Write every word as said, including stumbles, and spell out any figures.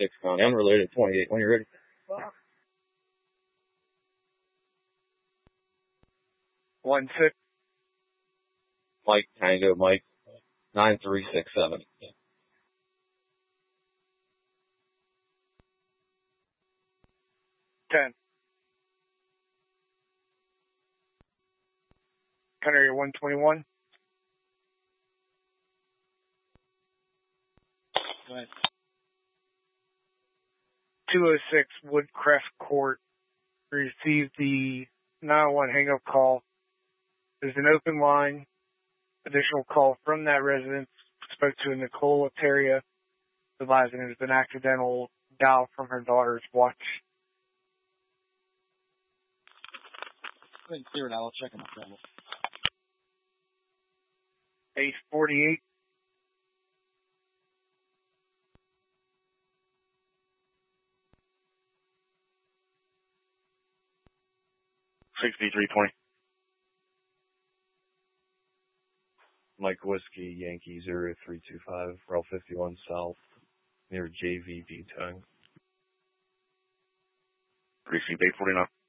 six County. Unrelated twenty-eight. When you're ready. One six. Mike Tango Mike. Nine three six seven. Ten. Canary one twenty-one. Go ahead. two oh six Woodcrest Court received the nine one one hang-up call. There's an open line. Additional call from that residence. Spoke to Nicole Terria, advising it was an accidental dial from her daughter's watch. Go ahead and clear it out. I'll check on my phone. eight forty-eight. sixty-three twenty. Mike Whiskey, Yankee zero three two five, Route fifty-one South, near J V D Towing. Received eight forty-nine.